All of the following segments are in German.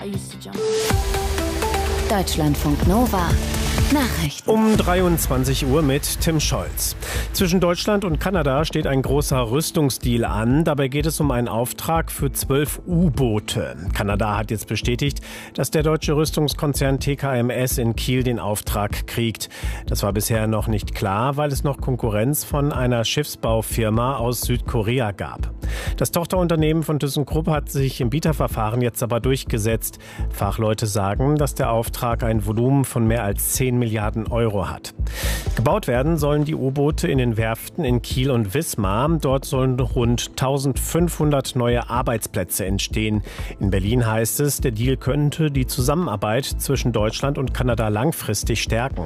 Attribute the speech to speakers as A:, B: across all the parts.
A: Deutschlandfunk Nova. Nachrichten.
B: Um 23 Uhr mit Tim Scholz. Zwischen Deutschland und Kanada steht ein großer Rüstungsdeal an. Dabei geht es um einen Auftrag für 12 U-Boote. Kanada hat jetzt bestätigt, dass der deutsche Rüstungskonzern TKMS in Kiel den Auftrag kriegt. Das war bisher noch nicht klar, weil es noch Konkurrenz von einer Schiffsbaufirma aus Südkorea gab. Das Tochterunternehmen von ThyssenKrupp hat sich im Bieterverfahren jetzt aber durchgesetzt. Fachleute sagen, dass der Auftrag ein Volumen von mehr als 10 Milliarden Euro hat. Gebaut werden sollen die U-Boote in den Werften in Kiel und Wismar. Dort sollen rund 1500 neue Arbeitsplätze entstehen. In Berlin heißt es, der Deal könnte die Zusammenarbeit zwischen Deutschland und Kanada langfristig stärken.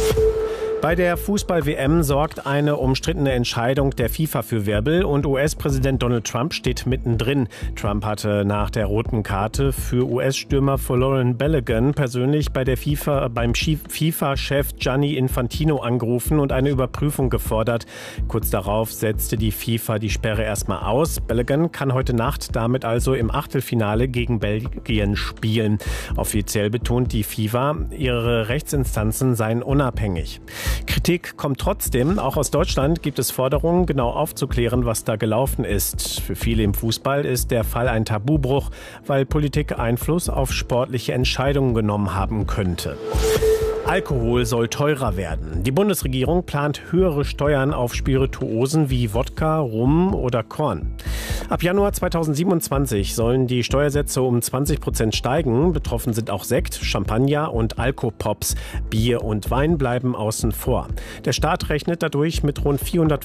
B: Bei der Fußball-WM sorgt eine umstrittene Entscheidung der FIFA für Wirbel und US-Präsident Donald Trump steht mittendrin. Trump hatte nach der roten Karte für US-Stürmer Folarin Balogun persönlich beim FIFA-Chef Gianni Infantino angerufen und eine Überprüfung gefordert. Kurz darauf setzte die FIFA die Sperre erstmal aus. Balogun kann heute Nacht damit also im Achtelfinale gegen Belgien spielen. Offiziell betont die FIFA, ihre Rechtsinstanzen seien unabhängig. Kritik kommt trotzdem. Auch aus Deutschland gibt es Forderungen, genau aufzuklären, was da gelaufen ist. Für viele im Fußball ist der Fall ein Tabubruch, weil Politik Einfluss auf sportliche Entscheidungen genommen haben könnte. Alkohol soll teurer werden. Die Bundesregierung plant höhere Steuern auf Spirituosen wie Wodka, Rum oder Korn. Ab Januar 2027 sollen die Steuersätze um 20% steigen. Betroffen sind auch Sekt, Champagner und Alkopops. Bier und Wein bleiben außen vor. Der Staat rechnet dadurch mit rund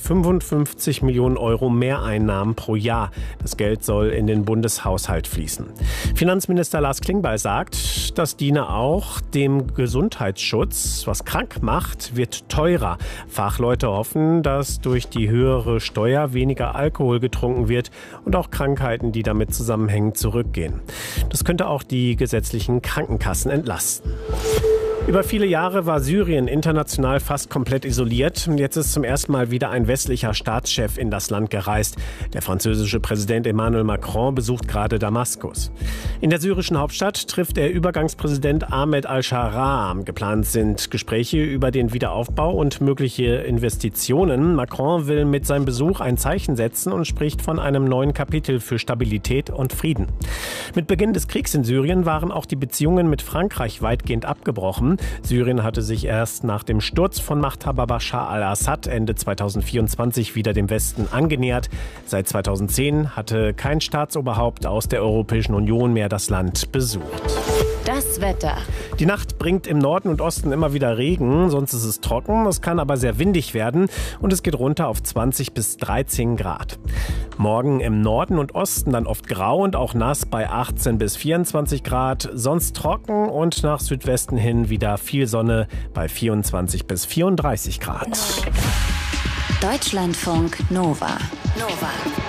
B: 455 Millionen Euro Mehreinnahmen pro Jahr. Das Geld soll in den Bundeshaushalt fließen. Finanzminister Lars Klingbeil sagt, das diene auch dem Gesundheitsschutz. Was krank macht, wird teurer. Fachleute hoffen, dass durch die höhere Steuer weniger Alkohol getrunken wird und auch Krankheiten, die damit zusammenhängen, zurückgehen. Das könnte auch die gesetzlichen Krankenkassen entlasten. Über viele Jahre war Syrien international fast komplett isoliert. Jetzt ist zum ersten Mal wieder ein westlicher Staatschef in das Land gereist. Der französische Präsident Emmanuel Macron besucht gerade Damaskus. In der syrischen Hauptstadt trifft der Übergangspräsident Ahmed al-Sharaa. Geplant sind Gespräche über den Wiederaufbau und mögliche Investitionen. Macron will mit seinem Besuch ein Zeichen setzen und spricht von einem neuen Kapitel für Stabilität und Frieden. Mit Beginn des Kriegs in Syrien waren auch die Beziehungen mit Frankreich weitgehend abgebrochen. Syrien hatte sich erst nach dem Sturz von Machthaber Bashar al-Assad Ende 2024 wieder dem Westen angenähert. Seit 2010 hatte kein Staatsoberhaupt aus der Europäischen Union mehr das Land besucht.
A: Das Wetter.
B: Die Nacht bringt im Norden und Osten immer wieder Regen, sonst ist es trocken. Es kann aber sehr windig werden und es geht runter auf 20 bis 13 Grad. Morgen im Norden und Osten dann oft grau und auch nass bei 18 bis 24 Grad. Sonst trocken und nach Südwesten hin wieder viel Sonne bei 24 bis 34 Grad.
A: Deutschlandfunk Nova.